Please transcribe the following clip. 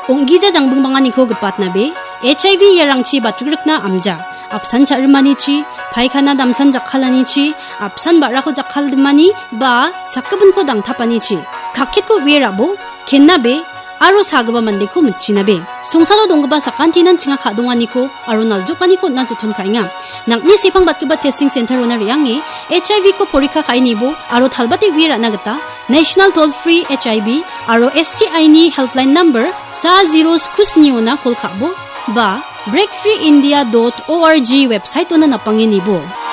옹기자 장봉방아니코 그빠트나베 HIV 야랑치 바트그륵나 암자 앞산 자르마니치 파이카나 담산 자칼라니치 앞산 바라코 자칼드마니 바 사크분코 당타파니치 각켓코 위에라보 겐나베 아로 사그바 만데코 묻지나베 송사도 동그바 사칸티난 칭아 가동하니코 아로 날족하니코 나조톤 카잉아 낙니 세팡 바트바 테스팅 센터로나 리앙에 HIV코 포리카 카이니보 아로 탈바테 위에라 나겠다 National Toll Free HIV 아로 STI니 헬플라인 넘버 40 스쿠스니오나 콜카보 바 breakfreeindia.org 웹사이트나 나빵이니보